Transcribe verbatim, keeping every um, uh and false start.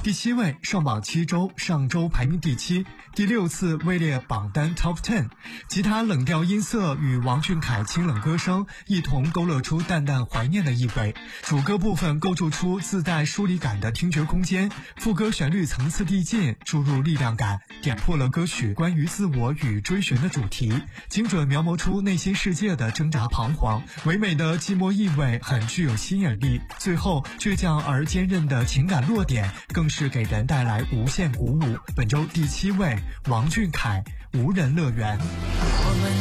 第七位，上榜七周，上周排名第七，第六次位列榜单 Top 十。吉他冷调音色与王俊凯清冷歌声一同勾勒出淡淡怀念的意味，主歌部分构筑出自带疏离感的听觉空间，副歌旋律层次递进，注入力量感，点破了歌曲关于自我与追寻的主题，精准描摹出内心世界的挣扎彷徨，唯美的寂寞意味很具有吸引力，最后倔强而坚韧的情感落点更是给人带来无限鼓舞。本周第七位，王俊凯《无人乐园》。